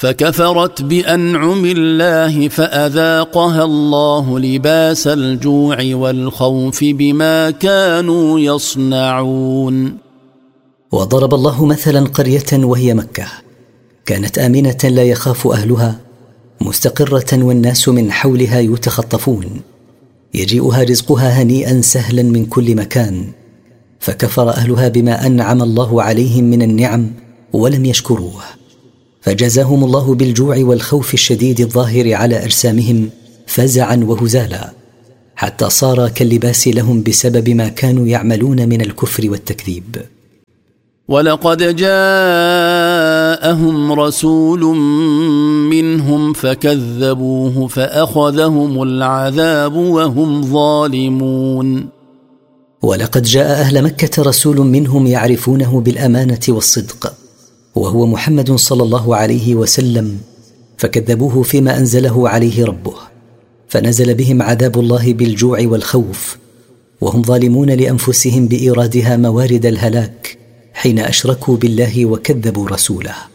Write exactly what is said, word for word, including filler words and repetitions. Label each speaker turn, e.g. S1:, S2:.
S1: فكفرت بأنعم الله فأذاقها الله لباس الجوع والخوف بما كانوا يصنعون.
S2: وضرب الله مثلا قرية وهي مكة كانت آمنة لا يخاف أهلها مستقرة والناس من حولها يتخطفون يجيئها رزقها هنيئا سهلا من كل مكان، فكفر أهلها بما أنعم الله عليهم من النعم ولم يشكروه، فجزاهم الله بالجوع والخوف الشديد الظاهر على أجسامهم فزعا وهزالا، حتى صار كاللباس لهم بسبب ما كانوا يعملون من الكفر والتكذيب.
S1: ولقد جاءهم رسول منهم فكذبوه فأخذهم العذاب وهم ظالمون.
S2: ولقد جاء أهل مكة رسول منهم يعرفونه بالأمانة والصدق وهو محمد صلى الله عليه وسلم، فكذبوه فيما أنزله عليه ربه، فنزل بهم عذاب الله بالجوع والخوف وهم ظالمون لأنفسهم بإيرادها موارد الهلاك حين أشركوا بالله وكذبوا رسوله.